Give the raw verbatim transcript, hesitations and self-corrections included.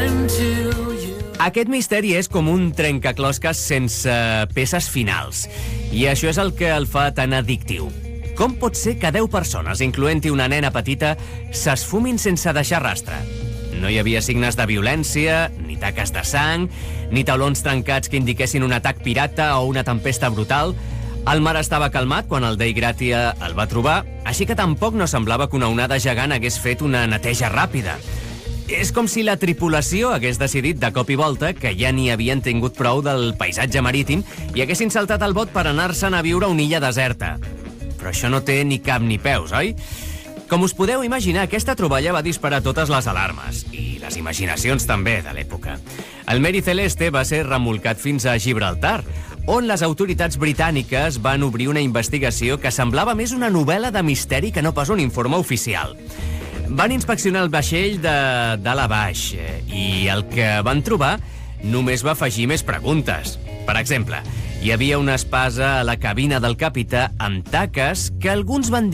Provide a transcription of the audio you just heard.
Aquest misteri és com un trencaclosques sense peces finals, i això és el que el fa tan addictiu. Com pot ser que deu persones, incloent-hi una nena petita, s'esfumin sense deixar rastre? No hi havia signes de violència, ni taques de sang, ni taulons trencats que indiquessin un atac pirata o una tempesta brutal. El mar estava calmat quan el Dei Gratia el va trobar, així que tampoc no semblava que una onada gegant hagués fet una neteja ràpida. És com si la tripulació hagués decidit de cop i volta que ja n'hi havien tingut prou del paisatge marítim i haguessin saltat el bot per anar-se'n a viure a una illa deserta. Però això no té ni cap ni peus, oi? Com us podeu imaginar, aquesta troballa va disparar totes les alarmes, i les imaginacions també de l'època. El Mary Celeste va ser remolcat fins a Gibraltar, on les autoritats britàniques van obrir una investigació que semblava més una novel·la de misteri que no pas un informe oficial. Van inspeccionar el vaixell de dalt a baix, i el que van trobar només va afegir més preguntes. Per exemple, hi havia una espasa a la cabina del capità amb taques que alguns van dir